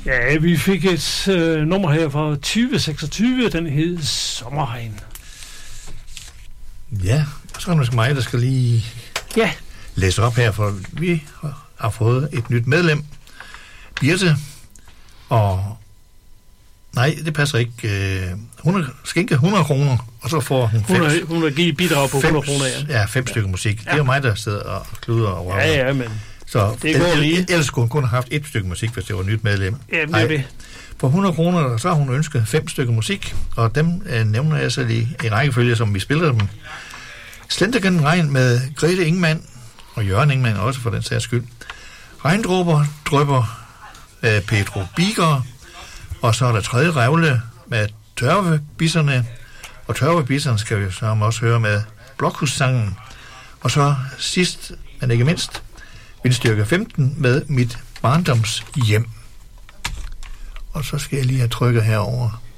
Ja, vi fik et nummer her fra 2026, den hed Sommerregn. Ja, så er det mig, der skal lige læse op her, for vi har fået et nyt medlem, Birte, og nej, det passer ikke. Hun skænker 100 kroner, og så får hun hun har givet bidrag på 100 kroner, ja. Ja, 5 stykker musik. Det er jo mig, der sidder og kluder og røver. Ja, men så det går lige. Ellers skulle hun kun have haft 1 stykke musik, hvis det var et nyt medlem. Ja, det er det. For 100 kroner, så har hun ønsket 5 stykker musik, og dem nævner jeg så lige i rækkefølge, som vi spiller dem. Slenter gennem regn med Grete Ingemann, og Jørgen Ingemann også for den sags skyld. Regndråber drypper Pedro Biger, og så er der tredje revle med Tørvebisserne, og Tørvebisserne skal vi så også høre med Blokhussangen, og så sidst, men ikke mindst, vindstyrke 15 med Mit barndoms hjem. Og så skal jeg lige have trykket herover.